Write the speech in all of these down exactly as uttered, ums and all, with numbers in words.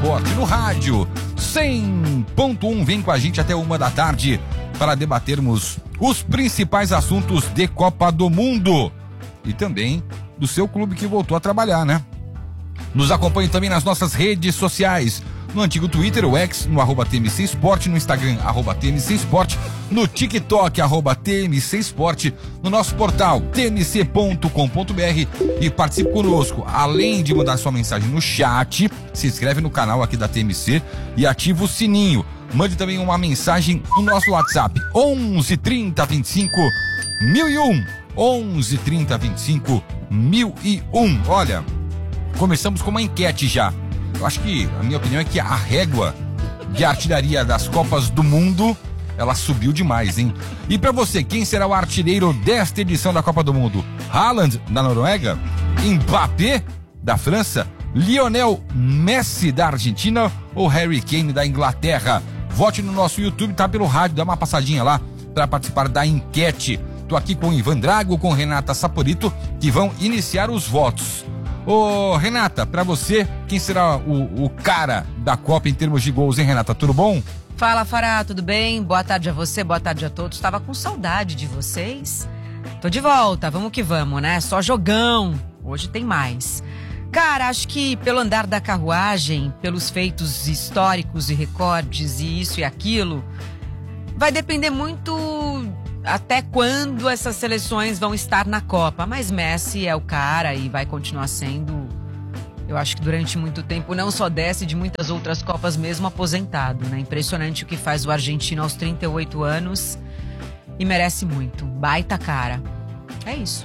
Esporte no rádio cem ponto um. Vem com a gente até uma da tarde para debatermos os principais assuntos de Copa do Mundo e também do seu clube que voltou a trabalhar, né? Nos acompanhe também nas nossas redes sociais, no antigo Twitter, o X, no arroba T M C Esporte, no Instagram, arroba T M C Esporte, no TikTok, arroba T M C Esporte, no nosso portal, t m c ponto com ponto b r, e participe conosco. Além de mandar sua mensagem no chat, se inscreve no canal aqui da T M C e ativa o sininho. Mande também uma mensagem no nosso WhatsApp, onze, trinta, vinte e cinco, mil e um, onze, trinta, vinte e cinco, mil e um. Olha, começamos com uma enquete já. Eu acho que, a minha opinião é que a régua de artilharia das Copas do Mundo, ela subiu demais, hein? E pra você, quem será o artilheiro desta edição da Copa do Mundo? Haaland, da Noruega? Mbappé, da França? Lionel Messi, da Argentina? Ou Harry Kane, da Inglaterra? Vote no nosso YouTube, tá pelo rádio, dá uma passadinha lá para participar da enquete. Tô aqui com o Ivan Drago, com Renata Saporito, que vão iniciar os votos. Ô, Renata, pra você, quem será o, o cara da Copa em termos de gols, hein, Renata? Tudo bom? Fala, Fará, tudo bem? Boa tarde a você, boa tarde a todos. Tava com saudade de vocês. Tô de volta, vamos que vamos, né? Só jogão. Hoje tem mais. Cara, acho que pelo andar da carruagem, pelos feitos históricos e recordes e isso e aquilo, vai depender muito até quando essas seleções vão estar na Copa. Mas Messi é o cara e vai continuar sendo, eu acho que durante muito tempo, não só dessa e de muitas outras Copas mesmo, aposentado, né? Impressionante o que faz o argentino aos trinta e oito anos e merece muito. Baita cara. É isso.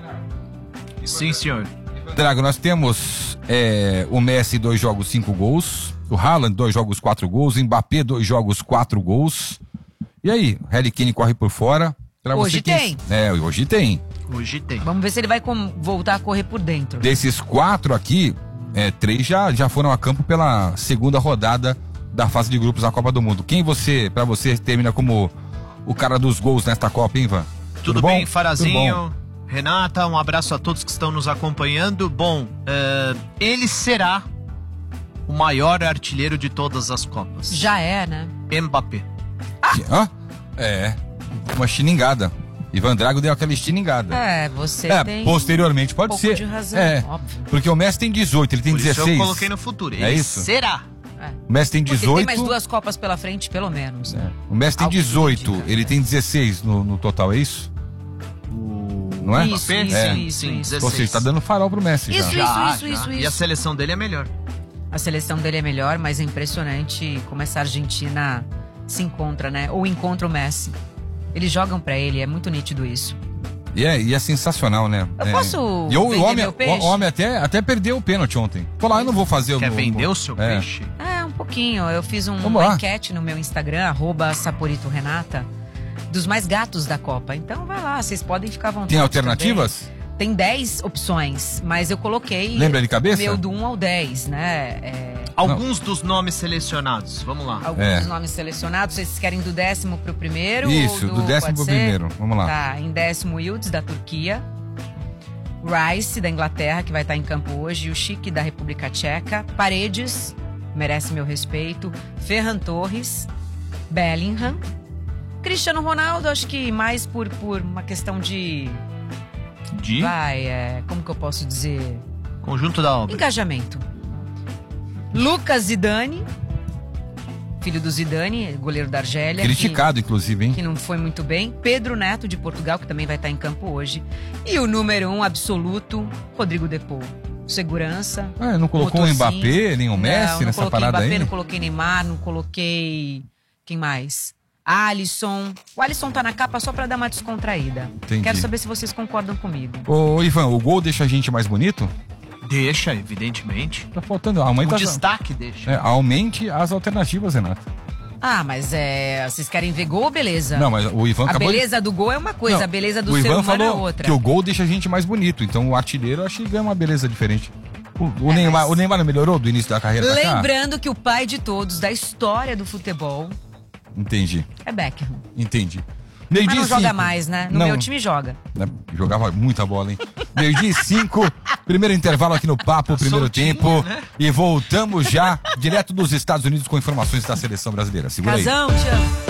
Sim, senhor. Drago, nós temos é, o Messi, dois jogos, cinco gols. O Haaland, dois jogos, quatro gols. Mbappé, dois jogos, quatro gols. E aí, Harry Kane corre por fora. Pra hoje você, tem. Quem... É, hoje tem. Hoje tem. Vamos ver se ele vai com... voltar a correr por dentro. Desses quatro aqui, é, três já, já foram a campo pela segunda rodada da fase de grupos da Copa do Mundo. Quem você, pra você, termina como o cara dos gols nesta Copa, hein, Ivan? Tudo, Tudo bem, bom? Farazinho? Tudo bom. Renata, um abraço a todos que estão nos acompanhando. Bom, uh, ele será o maior artilheiro de todas as Copas. Já é, né? Mbappé. Ah, é, uma estilingada. Ivan Drago deu aquela estilingada. É, você é, tem posteriormente pode um pouco ser. de razão, é, óbvio. porque o Messi tem dezoito, ele tem Por dezesseis. Isso eu coloquei no futuro. Ele é isso? será. É. O Messi tem dezoito. Porque tem mais duas Copas pela frente, pelo menos. É. O Messi tem Algo dezoito, indica, ele né? tem dezesseis no, no total, é isso? Não é? Isso, Mbappé? isso, É. isso, Sim, isso. Ou seja, tá dando farol pro Messi Isso, já. Já, isso, já. isso, E a isso. seleção dele é melhor. A seleção dele é melhor, mas é impressionante como essa Argentina se encontra, né? Ou encontra o Messi. Eles jogam pra ele, é muito nítido isso. E é, e é sensacional, né? Eu é. posso E o, vender o homem, meu peixe? o homem até, até perdeu o pênalti ontem. Falou, ah, eu não vou fazer o Quer meu- vender o seu é. peixe? É, um pouquinho. Eu fiz um, Vamos uma lá. enquete no meu Instagram, arroba Saporito Renata, dos mais gatos da Copa. Então vai lá, vocês podem ficar à vontade. Tem alternativas? também. Tem dez opções, mas eu coloquei Lembra de cabeça? o meu do um ao dez, né? É, Alguns dos nomes selecionados. Vamos lá. alguns É. dos nomes selecionados. Vocês querem do décimo pro primeiro? Isso, ou do décimo pode pro ser? primeiro. Vamos lá. Tá, em décimo, Yildiz, da Turquia. Rice, da Inglaterra, que vai estar em campo hoje. O Chique, da República Tcheca. Paredes, merece meu respeito. Ferran Torres. Bellingham. Cristiano Ronaldo, acho que mais por, por uma questão de... De Vai, é, como que eu posso dizer? conjunto da obra. Engajamento. Lucas Zidane, filho do Zidane, goleiro da Argélia. Criticado, inclusive, hein? Que, que não foi muito bem. Pedro Neto, de Portugal, que também vai estar em campo hoje. E o número um absoluto, Rodrigo Depou. Segurança. Ah, não colocou o motorzinho. Mbappé, nem o Messi não, não nessa coloquei parada Mbappé, aí? Não coloquei Neymar, não coloquei... Quem mais? Alisson. O Alisson tá na capa só pra dar uma descontraída. Entendi. Quero saber se vocês concordam comigo. Ô, Ivan, o gol deixa a gente mais bonito? Deixa, evidentemente. Tá faltando. Aumenta O as- destaque deixa. é, aumente as alternativas, Renato. Ah, mas é... Vocês querem ver gol ou beleza? Não, mas o Ivan A acabou de- beleza do gol é uma coisa, Não, a beleza do o ser Ivan humano é falou outra. que o gol deixa a gente mais bonito. Então o artilheiro, eu acho que ganha uma beleza diferente. O, o É, Neymar, mas- o Neymar não melhorou do início da carreira pra cá? Lembrando que o pai de todos, da história do futebol, Entendi, é Beckham. entendi. Mas Meio-dia não e joga cinco. mais, né? No Não. meu time joga. Né? Jogava muita bola, hein? Meio-dia e cinco. Primeiro intervalo aqui no Papo, Tá primeiro soltinho, tempo. né? E voltamos já direto dos Estados Unidos com informações da seleção brasileira. Segura aí. Casão, te amo.